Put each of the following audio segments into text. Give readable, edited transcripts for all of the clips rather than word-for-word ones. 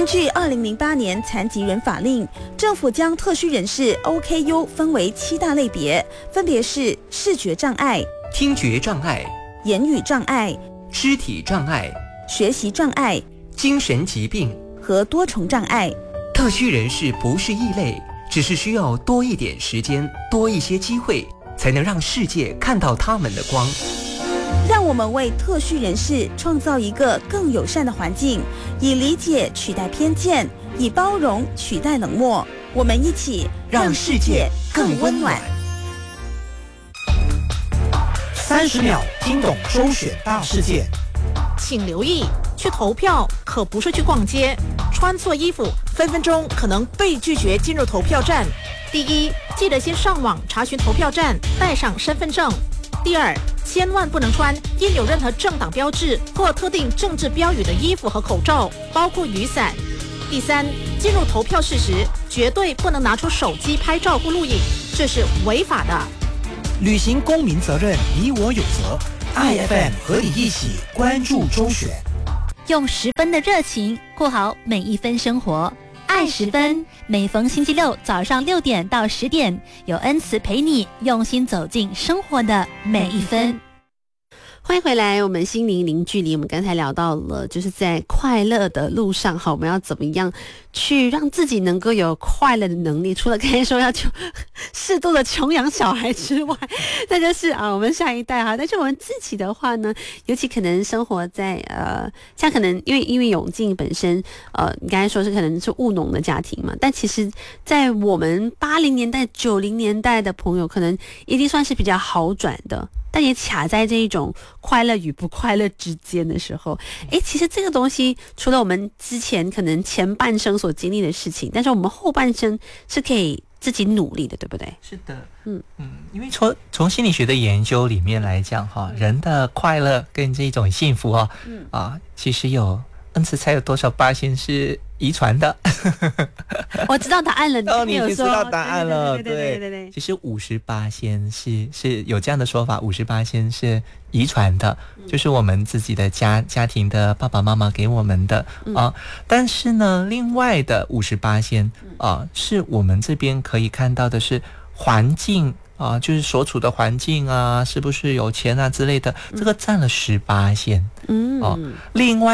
根据2008年残疾人法令，政府将特需人士 OKU 分为7大类别，分别是视觉障碍、 听觉障碍、 言语障碍、 肢体障碍、 学习障碍、 精神疾病和多重障碍。 特需人士不是异类，只是需要多一点时间，多一些机会，才能让世界看到他们的光。 让我们为特需人士创造一个更友善的环境，以理解取代偏见，以包容取代冷漠。我们一起让世界更温暖。 30秒听懂周选大事件。 请留意，去投票可不是去逛街，穿错衣服分分钟可能被拒绝进入投票站。第一，记得先上网查询投票站，带上身份证。第二，千万不能穿印有任何政党标志或特定政治标语的衣服和口罩，包括雨伞。第三，进入投票室时，绝对不能拿出手机拍照或录影，这是违法的。 履行公民责任，你我有责。IFM 和你一起关注周选， 用10分的热情过好每一分生活。爱10分，每逢星期六早上6点到10点，有恩慈陪你用心走进生活的每一分。 欢迎回来，我们心灵零距离。我们刚才聊到了，就是在快乐的路上，好，我们要怎么样去让自己能够有快乐的能力？除了刚才说要适度的穷养小孩之外，那就是我们下一代哈。但是我们自己的话呢，尤其可能生活在像可能因为永靖本身你刚才说是可能是务农的家庭嘛，但其实在我们80年代、90年代的朋友，可能一定算是比较好转的。但也卡在这一种快乐与不快乐之间的时候，其实这个东西除了我们之前可能前半生所经历的事情，但是我们后半生是可以自己努力的，对不对？ 是的，因为从心理学的研究里面来讲哈，人的快乐跟这种幸福其实有恩慈猜有多少%是遗传的？ 我知道答案了， 你已经知道答案了。 对， 其实50%是有这样的说法，50%是遗传的，就是我们自己的家庭的爸爸妈妈给我们的但是呢，另外的50%是我们这边可以看到的是环境就是所处的环境是不是有钱之类的，这个占了10%。另外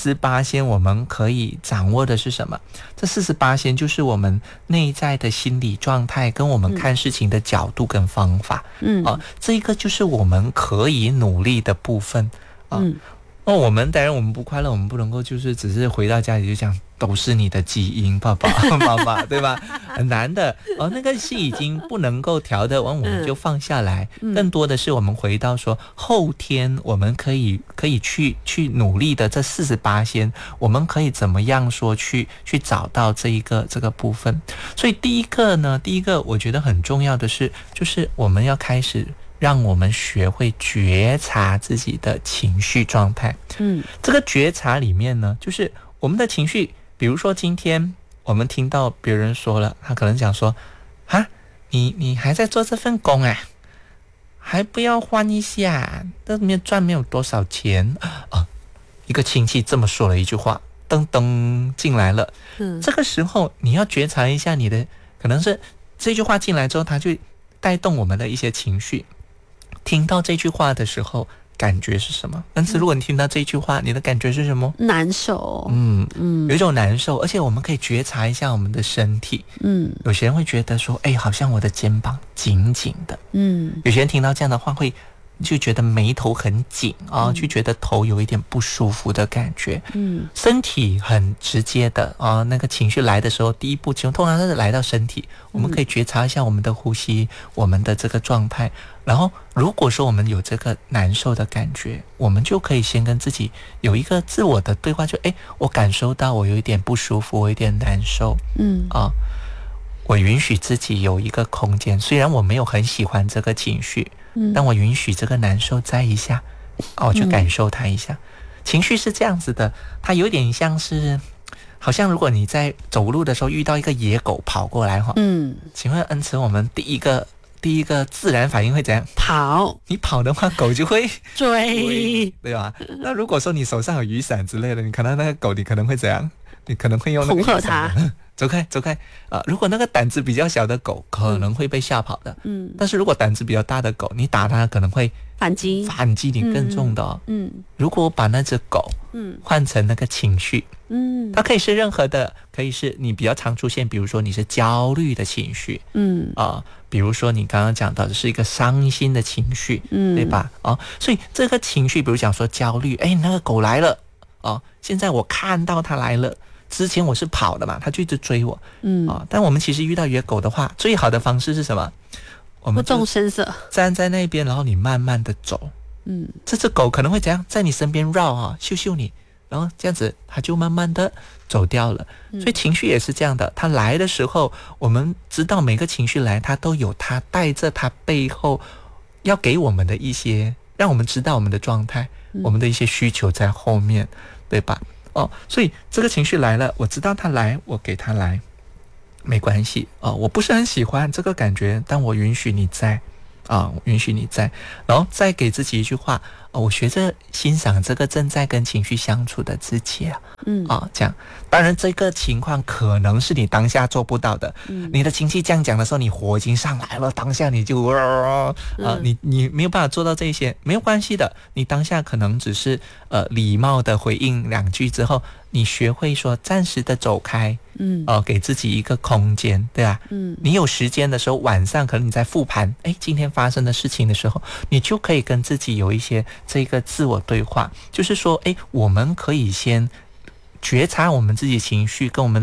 40%我们可以掌握的是什么？这40%就是我们内在的心理状态跟我们看事情的角度跟方法。这一个就是我们可以努力的部分。我们当然我们不快乐，我们不能够就是只是回到家里就讲都是你的基因，爸爸妈妈，对吧？很难的那个是已经不能够调的，我们就放下来。更多的是我们回到说后天我们可以去努力的这40%，我们可以怎么样说去找到这个部分。所以第一个我觉得很重要的是，就是我们要开始让我们学会觉察自己的情绪状态。这个觉察里面呢，就是我们的情绪，比如说今天我们听到别人说了，他可能讲说你还在做这份工还不要换一下，这里面赚没有多少钱一个亲戚这么说了一句话，噔噔进来了。这个时候你要觉察一下你的，可能是这句话进来之后，它就带动我们的一些情绪。听到这句话的时候感觉是什么？但是如果你听到这句话，你的感觉是什么？ 难受。 有一种难受，而且我们可以觉察一下我们的身体。有些人会觉得说好像我的肩膀紧紧的。有些人听到这样的话会就觉得眉头很紧就觉得头有一点不舒服的感觉。身体很直接的那个情绪来的时候，第一步通常是来到身体，我们可以觉察一下我们的呼吸，我们的这个状态。然后如果说我们有这个难受的感觉，我们就可以先跟自己有一个自我的对话，就我感受到我有一点不舒服，我有点难受。我允许自己有一个空间，虽然我没有很喜欢这个情绪，但我允许这个难受在一下我去感受它一下。情绪是这样子的，它有点像是好像如果你在走路的时候遇到一个野狗跑过来请问恩慈，我们第一个自然反应会怎样？ 跑。 你跑的话，狗就会追， 对吧？那如果说你手上有雨伞之类的，你看到那个狗，你可能会怎样？ 你可能会用那个恐吓他， 走开走开如果那个胆子比较小的狗可能会被吓跑的，但是如果胆子比较大的狗，你打它可能会反击你更重的哦。如果把那只狗换成那个情绪，它可以是任何的，可以是你比较常出现，比如说你是焦虑的情绪，比如说你刚刚讲到的是一个伤心的情绪，对吧？所以这个情绪，比如讲说焦虑，那个狗来了，现在我看到它来了，之前我是跑的嘛，它就一直追我，但我们其实遇到野狗的话，最好的方式是什么？我们不动声色， 站在那边，然后你慢慢的走，这只狗可能会怎样，在你身边绕嗅嗅你，然后这样子它就慢慢的走掉了。所以情绪也是这样的，它来的时候，我们知道每个情绪来，它都有它带着它背后要给我们的一些，让我们知道我们的状态，我们的一些需求在后面，对吧？所以这个情绪来了，我知道它来，我给它来，没关系我不是很喜欢这个感觉，但我允许你在允许你在，然后再给自己一句话我学着欣赏这个正在跟情绪相处的自己这样。当然这个情况可能是你当下做不到的，你的情绪这样讲的时候，你火已经上来了，当下你就你没有办法做到这些，没有关系的，你当下可能只是礼貌的回应2句之后，你学会说暂时的走开，给自己一个空间，对吧？你有时间的时候，晚上可能你在复盘今天发生的事情的时候，你就可以跟自己有一些这个自我对话，就是说我们可以先觉察我们自己情绪跟我们